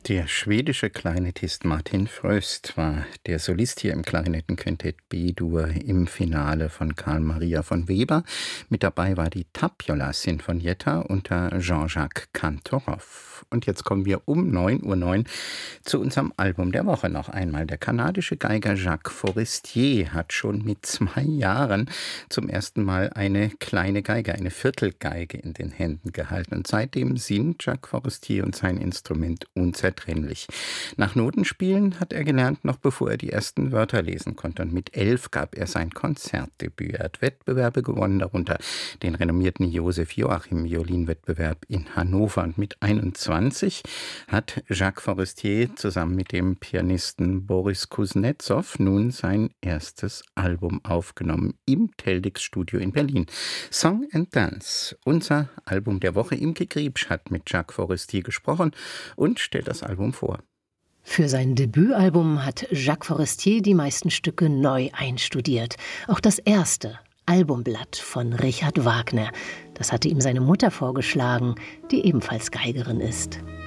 Der schwedische Klarinettist Martin Fröst war der Solist hier im Klarinettenquintett B-Dur im Finale von Carl Maria von Weber. Mit dabei war die Tapiola-Sinfonietta unter Jean-Jacques Cantorov. Und jetzt kommen wir um 9:09 Uhr zu unserem Album der Woche noch einmal. Der kanadische Geiger Jacques Forestier hat schon mit 2 Jahren zum ersten Mal eine kleine Geige, eine Viertelgeige in den Händen gehalten. Und seitdem sind Jacques Forestier und sein Instrument unzertrennlich. Nach Notenspielen hat er gelernt, noch bevor er die ersten Wörter lesen konnte. Und mit 11 gab er sein Konzertdebüt. Er hat Wettbewerbe gewonnen, darunter den renommierten Josef Joachim Violinwettbewerb in Hannover. Und mit 21 hat Jacques Forestier zusammen mit dem Pianisten Boris Kuznetsov nun sein erstes Album aufgenommen im Teldix-Studio in Berlin. Song and Dance, unser Album der Woche. Imke Griebsch hat mit Jacques Forestier gesprochen und stellt das Album vor. Für sein Debütalbum hat Jacques Forestier die meisten Stücke neu einstudiert. Auch das erste Albumblatt von Richard Wagner. Das hatte ihm seine Mutter vorgeschlagen, die ebenfalls Geigerin ist.